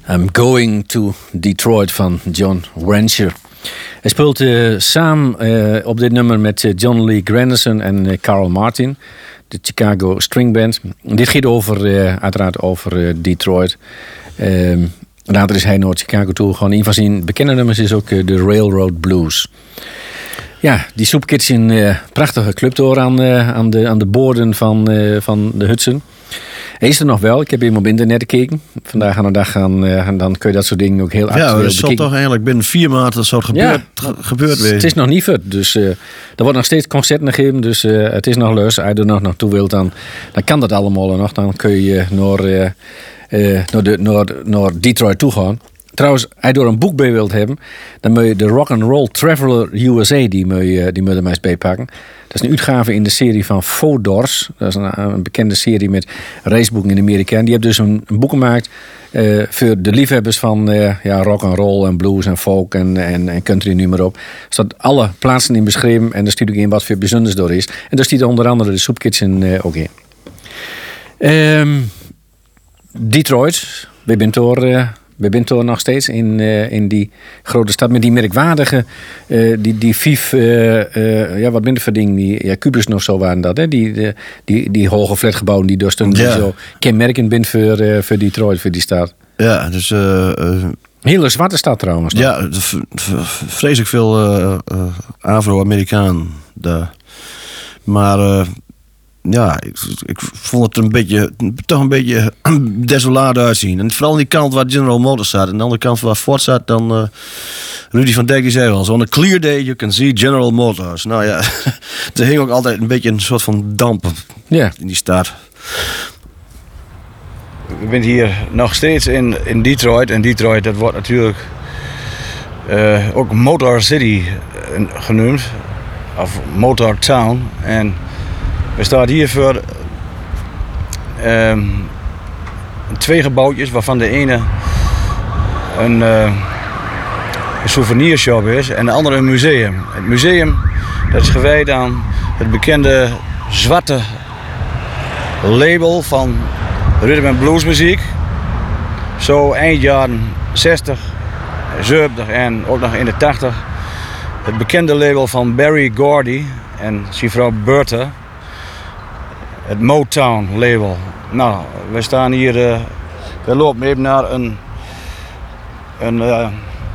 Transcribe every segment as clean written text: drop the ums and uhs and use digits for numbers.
I'm Going to Detroit van John Wrencher. Hij speelt samen op dit nummer met John Lee Granderson en Carl Martin, de Chicago String Band. Dit gaat uiteraard over Detroit. Later is hij naar Chicago toe. Gewoon een van zijn bekende nummers is ook de Railroad Blues. Ja, die soepkit is een prachtige clubtour aan de boorden van de Hudson. Hij is er nog wel. Ik heb hem op internet gekeken. Vandaag aan de dag en dan kun je dat soort dingen ook heel actueel bekijken. Ja, dat zal toch eigenlijk binnen 4 maanden zo gebeurd wezen. Het is nog niet vet. Dus er wordt nog steeds concerten gegeven. Dus het is nog leuk. Als je er nog naartoe wilt, dan kan dat allemaal nog. Dan kun je naar Detroit toe gaan. Trouwens, als je door een boek bij wilt hebben, dan moet je de Rock and Roll Traveler USA, die moet je er maar eens bij pakken. Dat is een uitgave in de serie van Fodors. Dat is een bekende serie met raceboeken in Amerika. En die heeft dus een boek gemaakt voor de liefhebbers van rock and roll en blues en folk en country, noem maar op. Er staat alle plaatsen in beschreven en er staat ook in wat voor bijzonders door is. En daar staat onder andere de soepkitchen ook in. Detroit, we zijn toch nog steeds in die grote stad met die merkwaardige, die vijf, wat minder verding, kubussen of zo waren dat, hè? Die hoge flatgebouwen die dus zo kenmerkend zijn voor Detroit, voor die stad. Ja, dus hele zwarte stad trouwens. Toch? Ja, vreselijk veel Afro-Amerikaan daar. Maar ik vond het toch een beetje desolaat uitzien. En vooral aan die kant waar General Motors zat. En aan de andere kant waar Ford zat, dan Rudy van Dijk die zei wel, on a clear day you can see General Motors. Nou ja, er hing ook altijd een beetje een soort van damp in die stad. Ik ben hier nog steeds in Detroit. En Detroit, dat wordt natuurlijk ook Motor City genoemd. Of Motor Town. En we staan hier voor 2 gebouwtjes, waarvan de ene een souvenirshop is en de andere een museum. Het museum dat is gewijd aan het bekende zwarte label van rhythm and blues muziek. Zo eind jaren 60, 70 en ook nog in de 80. Het bekende label van Berry Gordy en zijn vrouw Bertha. Het Motown label. Nou, we staan hier. We lopen even naar een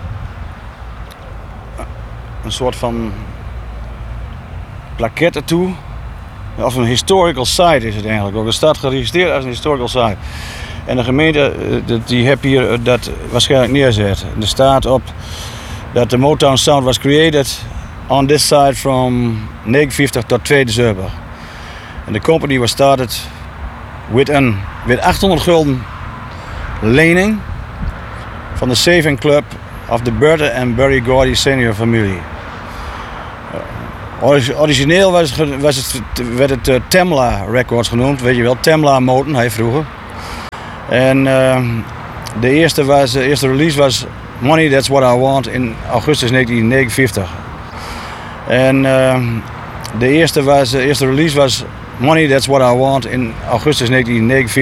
soort van plaquette toe. Of een historical site is het eigenlijk ook. Het staat geregistreerd als een historical site. En de gemeente die heeft hier dat waarschijnlijk neerzet. Er staat op dat de Motown sound was created on this site from 59 tot 2 december. En de company was started with 800 gulden lening van de saving club of de Bertha en Berry Gordy senior familie. Origineel werd het Tamla Records genoemd, weet je wel, Tamla Motown, hij vroeger. En de eerste release was Money That's What I Want in augustus 1959. En de eerste release was Money That's What I Want in augustus 1949.